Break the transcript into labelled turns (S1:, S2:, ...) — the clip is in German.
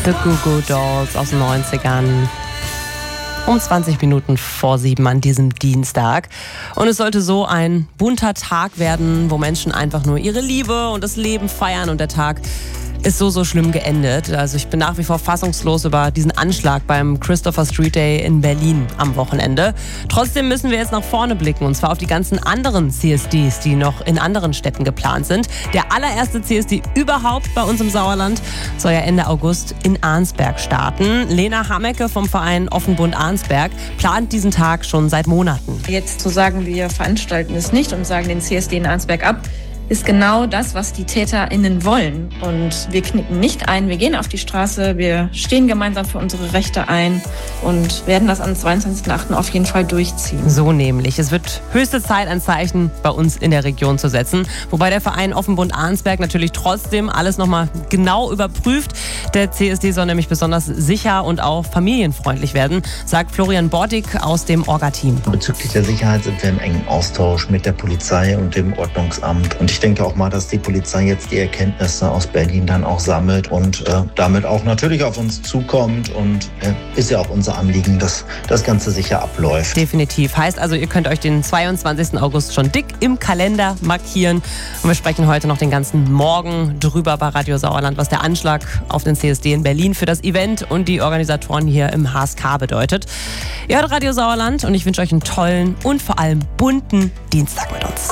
S1: The Goo Goo Dolls aus den 90ern. Um 20 Minuten vor 7 an diesem Dienstag. Und es sollte so ein bunter Tag werden, wo Menschen einfach nur ihre Liebe und das Leben feiern. Und der Tag ist so schlimm geendet. Also ich bin nach wie vor fassungslos über diesen Anschlag beim Christopher Street Day in Berlin am Wochenende. Trotzdem müssen wir jetzt nach vorne blicken, und zwar auf die ganzen anderen CSDs, die noch in anderen Städten geplant sind. Der allererste CSD überhaupt bei uns im Sauerland soll ja Ende August in Arnsberg starten. Lena Hammecke vom Verein Offenbund Arnsberg plant diesen Tag schon seit Monaten.
S2: Jetzt zu sagen, wir veranstalten es nicht und sagen den CSD in Arnsberg ab, ist genau das, was die TäterInnen wollen. Und wir knicken nicht ein, wir gehen auf die Straße, wir stehen gemeinsam für unsere Rechte ein und werden das am 22.08. auf jeden Fall durchziehen.
S1: So nämlich. Es wird höchste Zeit, ein Zeichen bei uns in der Region zu setzen. Wobei der Verein Offenbund Arnsberg natürlich trotzdem alles nochmal genau überprüft. Der CSD soll nämlich besonders sicher und auch familienfreundlich werden, sagt Florian Bordig aus dem Orga-Team.
S3: Bezüglich der Sicherheit sind wir im engen Austausch mit der Polizei und dem Ordnungsamt. Und ich denke auch mal, dass die Polizei jetzt die Erkenntnisse aus Berlin dann auch sammelt und damit auch natürlich auf uns zukommt. Und ist ja auch unser Anliegen, dass das Ganze sicher abläuft.
S1: Definitiv. Heißt also, ihr könnt euch den 22. August schon dick im Kalender markieren. Und wir sprechen heute noch den ganzen Morgen drüber bei Radio Sauerland, was der Anschlag auf den CSD in Berlin für das Event und die Organisatoren hier im HSK bedeutet. Ihr hört Radio Sauerland und ich wünsche euch einen tollen und vor allem bunten Dienstag mit uns.